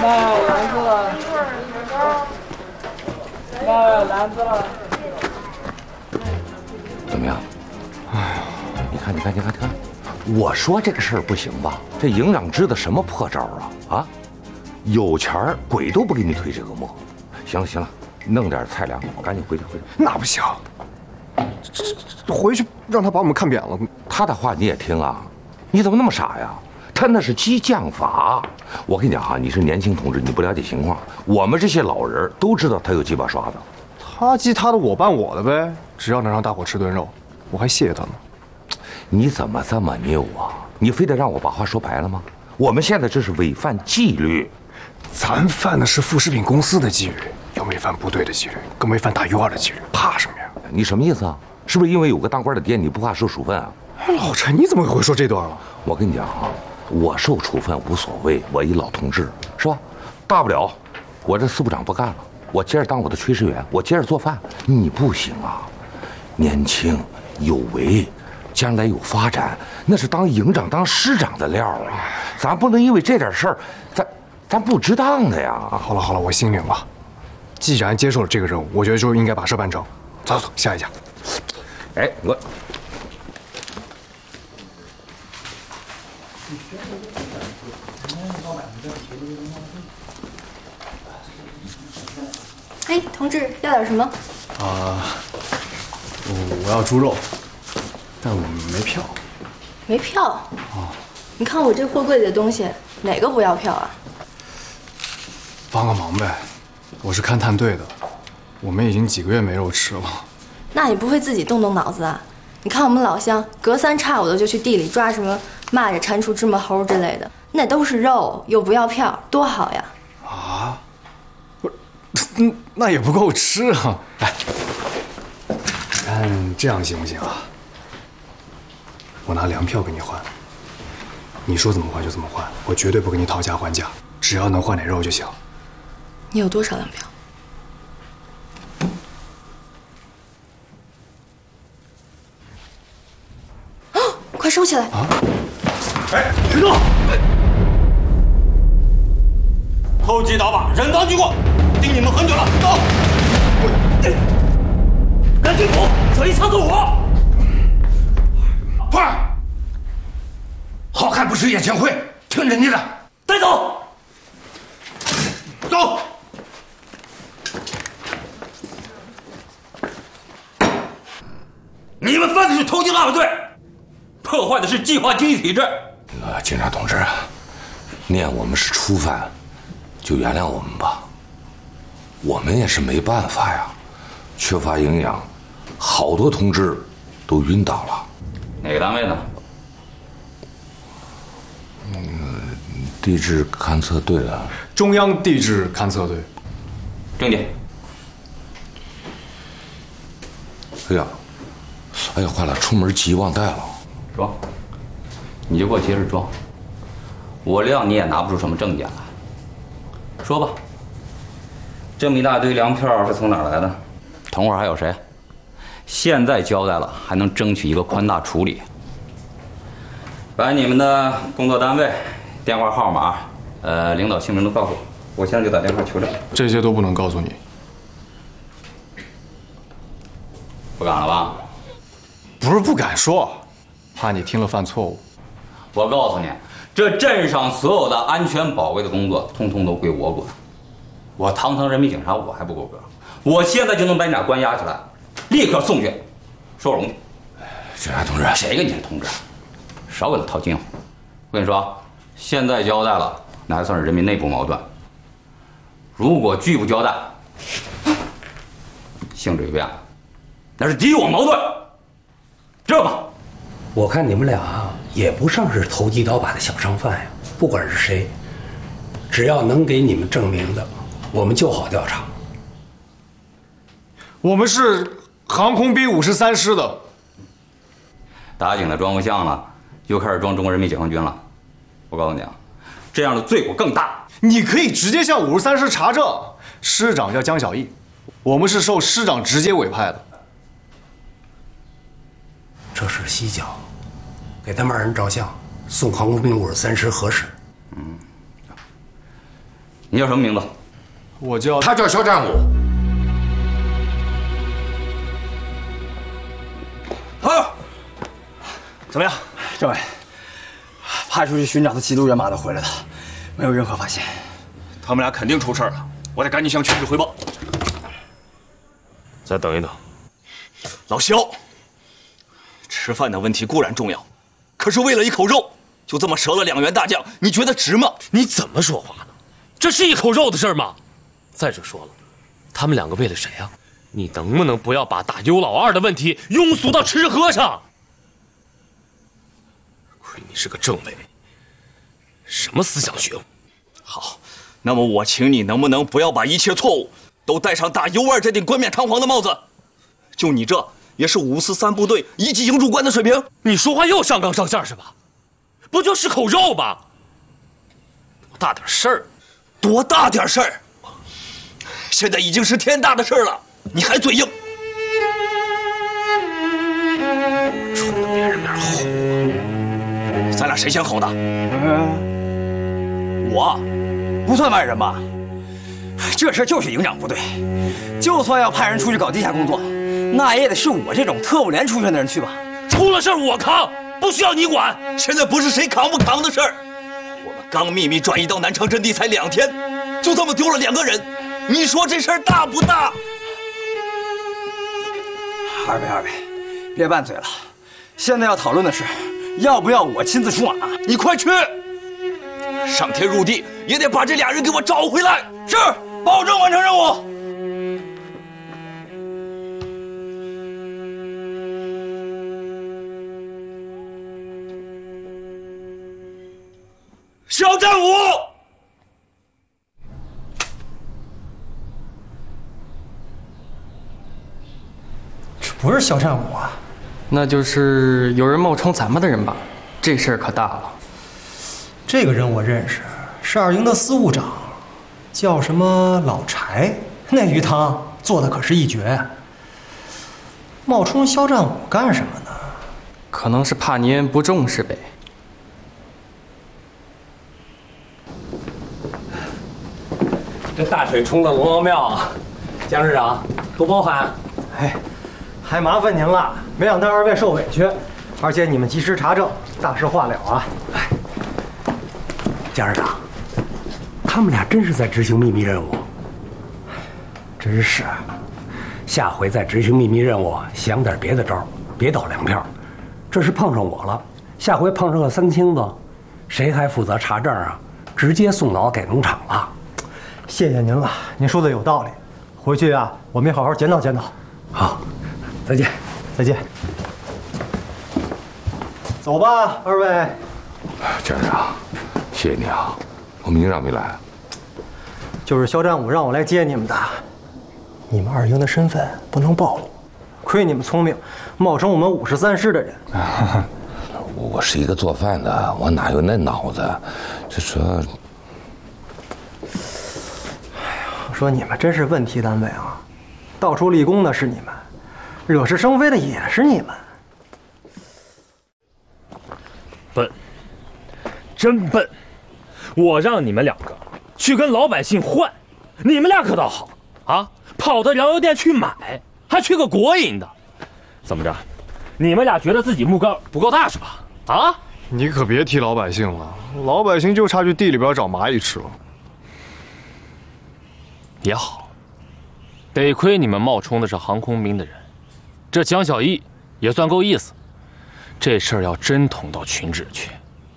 篮子了，篮子了。 怎么样？哎呀，你看，我说这个事儿不行吧？这营长支的什么破招啊？啊，有钱儿鬼都不给你推这个磨。行了，弄点菜粮，赶紧回去。 那不行，这回去让他把我们看扁了。 他的话你也听啊？你怎么那么傻呀？他那是激将法。我跟你讲啊，你是年轻同志，你不了解情况。我们这些老人都知道他有几把刷子。 他激他的，我办我的呗。只要能让大伙吃顿肉，我还谢谢他呢。 你怎么这么拗啊？你非得让我把话说白了吗？我们现在这是违反纪律。 咱犯的是副食品公司的纪律，又没犯部队的纪律，更没犯大院的纪律，怕什么呀？ 你什么意思啊？是不是因为有个当官的爹，你不怕受处分啊？ 老陈，你怎么会说这段啊？ 我跟你讲啊，我受处分无所谓，我一老同志是吧？大不了我这司部长不干了，我接着当我的炊事员，我接着做饭。你不行啊，年轻有为，将来有发展，那是当营长、当师长的料啊！咱不能因为这点事儿，咱不值当的呀。 好了，我心领了。既然接受了这个任务，我觉得就应该把事办成。走，下一家。 哎，我。 哎，同志，要点什么？ 我要猪肉，但我没票。 没票？哦，你看我这货柜里的东西，哪个不要票啊？ 帮个忙呗，我是勘探队的，我们已经几个月没肉吃了。 那你不会自己动动脑子啊？你看我们老乡，隔三差五的就去地里抓什么蚂蚱、蟾蜍、芝麻猴之类的，那都是肉，又不要票，多好呀！ 啊？那也不够吃啊！哎，这样行不行啊？我拿粮票跟你换，你说怎么换就怎么换，我绝对不跟你讨价还价，只要能换点肉就行。 你有多少粮票？啊！快收起来！啊！ 哎，别动！偷鸡倒把，人赃俱获，盯你们很久了。走，赶紧补，这一枪走火！ 快！好汉不吃眼前亏，听着你的， 带走。 走。 你们犯的是偷鸡落把罪，破坏的是计划经济体制。 警察同志，念我们是初犯，就原谅我们吧。我们也是没办法呀，缺乏营养，好多同志都晕倒了。 哪个单位的？ 地质勘测队的。 中央地质勘测队。 证件。 哎呀，坏了，出门急忘带了。 装，你就给我接着装。我料你也拿不出什么证件来。说吧，这么一大堆粮票是从哪儿来的？同伙还有谁？现在交代了，还能争取一个宽大处理。把你们的工作单位、电话号码、领导姓名都告诉我，我现在就打电话求证。 这些都不能告诉你。 不敢了吧？ 不是不敢说，怕你听了犯错误。 我告诉你，这镇上所有的安全保卫的工作，通通都归我管。我堂堂人民警察，我还不够格？我现在就能把你俩关押起来，立刻送去收容去。 警察同志， 谁跟你是同志？少给他套近乎。我跟你说，现在交代了，那还算是人民内部矛盾。如果拒不交代，性质就变了，那是敌我矛盾。这吧， 我看你们俩也不像是投机倒把的小商贩呀。不管是谁，只要能给你们证明的，我们就好调查。 我们是航空兵53师的。 打井的装不像了，又开始装中国人民解放军了。我告诉你啊，这样的罪过更大。 你可以直接向53师查证，师长叫江小义，我们是受师长直接委派的。 这是西郊，给他们2人照相，送航空兵53师核实。 你叫什么名字？ 我叫他叫肖战武。 好，怎么样，政委？派出去寻找的缉毒人马都回来了，没有任何发现。 他们俩肯定出事了，我得赶紧向区指汇报。再等一等，老肖，吃饭的问题固然重要，可是为了一口肉，就这么折了2员大将，你觉得值吗？ 你怎么说话呢？这是一口肉的事吗？再者说了，他们2个为了谁啊？你能不能不要把大优老二的问题庸俗到吃和尚？亏你是个政委，什么思想觉悟？ 好，那么我请你能不能不要把一切错误都戴上大优二这顶冠冕堂皇的帽子？就你这也是543部队1级营主官的水平。 你说话又上纲上线是吧？不就是口肉吗？多大点事儿？ 多大点事儿？现在已经是天大的事儿了，你还嘴硬？ 冲着别人面吼， 咱俩谁先吼的？ 我不算外人吧？这事就是营长不对，就算要派人出去搞地下工作，那也得是我这种特务连出身的人去吧。 出了事儿我扛，不需要你管。 现在不是谁扛不扛的事儿，我们刚秘密转移到南昌阵地才2天，就这么丢了2个人，你说这事儿大不大？ 二位，别拌嘴了，现在要讨论的是，要不要我亲自出马？ 你快去！上天入地也得把这俩人给我找回来。 是，保证完成任务。 肖战武， 这不是肖战武啊， 那就是有人冒充咱们的人吧？这事儿可大了。 这个人我认识，是2营的司务长，叫什么老柴，那鱼汤做的可是一绝。冒充肖战武干什么呢？ 可能是怕您不重视呗。 这大水冲了龙王庙，江市长多包涵。 哎，还麻烦您了，没让2位受委屈，而且你们及时查证，大事化了啊！ 哎，江市长，他们俩真是在执行秘密任务。真是，下回再执行秘密任务，想点别的招，别倒粮票。这是碰上我了，下回碰上个3清子，谁还负责查证啊？直接送劳改农场了。 谢谢您了，您说的有道理。回去啊，我们也好好检讨检讨。 好，再见， 再见。走吧，2位。 江市长，谢谢你啊。我们营长没来。 就是肖战武让我来接你们的。你们2营的身份不能暴露，亏你们聪明，冒充我们543师的人。 我是一个做饭的，我哪有那脑子？这说。 说你们真是问题单位啊，到处立功的是你们，惹是生非的也是你们。 笨，真笨！我让你们2个去跟老百姓换，你们俩可倒好啊，跑到粮油店去买，还去个国营的。怎么着？你们俩觉得自己目标不够大是吧？啊？ 你可别提老百姓了，老百姓就差去地里边找蚂蚁吃了。 也好，得亏你们冒充的是航空兵的人，这江小艺也算够意思。这事儿要真捅到群治去，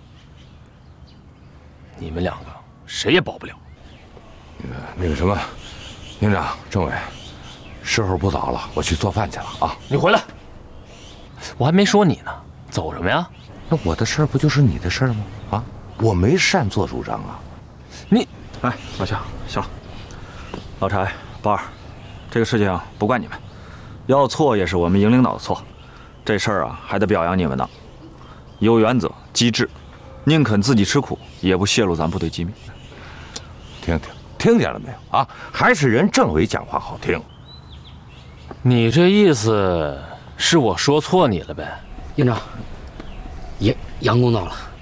你们2个谁也保不了。 那个什么，营长、政委，时候不早了，我去做饭去了啊。 你回来，我还没说你呢，走什么呀？ 那我的事儿不就是你的事儿吗？啊，我没擅作主张啊。 你， 哎，老夏，行了。老柴、包二，这个事情不怪你们，要错也是我们营领导的错。这事儿啊，还得表扬你们呢，有原则、机智，宁肯自己吃苦，也不泄露咱部队机密。 听见了没有啊？还是人政委讲话好听。 你这意思是我说错你了呗？ 营长，杨公到了。